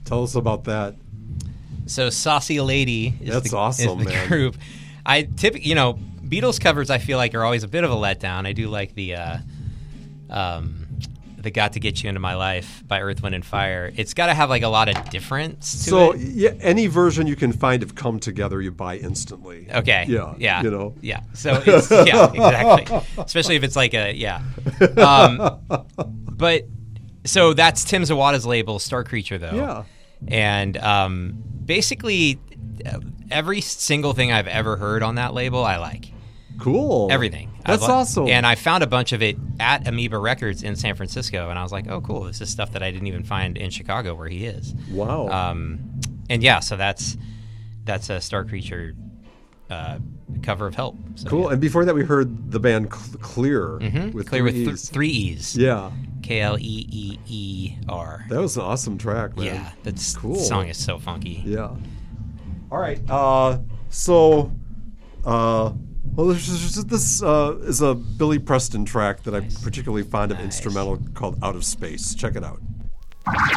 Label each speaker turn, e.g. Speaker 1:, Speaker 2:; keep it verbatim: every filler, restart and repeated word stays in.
Speaker 1: Tell us about that.
Speaker 2: So Saucy Lady is
Speaker 1: That's
Speaker 2: the,
Speaker 1: awesome,
Speaker 2: is the
Speaker 1: man.
Speaker 2: group. I typically, you know, Beatles covers I feel like are always a bit of a letdown. I do like the uh, um, the "Got to Get You Into My Life" by Earth, Wind and Fire. It's got to have like a lot of difference to
Speaker 1: So
Speaker 2: it.
Speaker 1: yeah, any version you can find of "Come Together" you buy instantly.
Speaker 2: Okay.
Speaker 1: Yeah.
Speaker 2: Yeah.
Speaker 1: You know.
Speaker 2: Yeah. So it's yeah, exactly. Especially if it's like a yeah. Um, but so that's Tim Zawada's label, Star Creature, though.
Speaker 1: Yeah.
Speaker 2: And um, basically, every single thing I've ever heard on that label, I like.
Speaker 1: Cool.
Speaker 2: Everything.
Speaker 1: That's
Speaker 2: I've,
Speaker 1: awesome.
Speaker 2: And I found a bunch of it at Amoeba Records in San Francisco, and I was like, oh, cool. This is stuff that I didn't even find in Chicago where he is.
Speaker 1: Wow.
Speaker 2: Um, and yeah, so that's that's a Star Creature uh, cover of Help. So,
Speaker 1: cool.
Speaker 2: yeah.
Speaker 1: And before that, we heard the band Cl- Clear
Speaker 2: Mm-hmm.
Speaker 1: with
Speaker 2: Clear
Speaker 1: three
Speaker 2: with th-
Speaker 1: E's.
Speaker 2: three E's.
Speaker 1: Yeah.
Speaker 2: K L E E E R.
Speaker 1: That was an awesome track, man.
Speaker 2: Yeah, that
Speaker 1: cool.
Speaker 2: song is so funky.
Speaker 1: Yeah. All right. Uh, so, uh, well, there's just, this uh, is a Billy Preston track that
Speaker 2: Nice.
Speaker 1: I'm particularly fond of,
Speaker 2: Nice.
Speaker 1: instrumental called "Out of Space." Check it out.